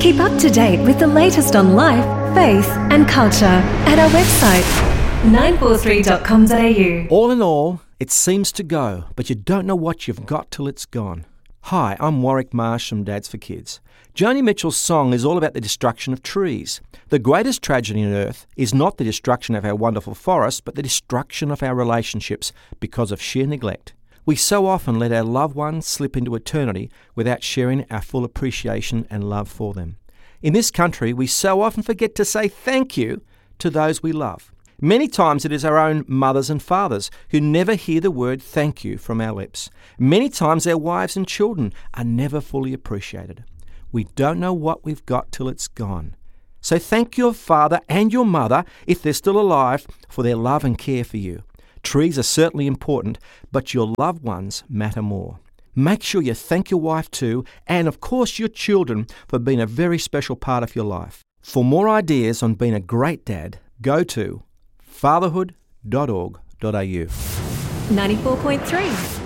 Keep up to date with the latest on life, faith and culture at our website 943.com.au. All in all, it seems to go, but you don't know what you've got till it's gone. Hi, I'm Warwick Marsh from Dads for Kids. Joni Mitchell's song is all about the destruction of trees. The greatest tragedy on earth is not the destruction of our wonderful forests, but the destruction of our relationships because of sheer neglect. We so often let our loved ones slip into eternity without sharing our full appreciation and love for them. In this country, we so often forget to say thank you to those we love. Many times it is our own mothers and fathers who never hear the word thank you from our lips. Many times our wives and children are never fully appreciated. We don't know what we've got till it's gone. So thank your father and your mother, if they're still alive, for their love and care for you. Trees are certainly important, but your loved ones matter more. Make sure you thank your wife too, and of course your children, for being a very special part of your life. For more ideas on being a great dad, go to fatherhood.org.au. 94.3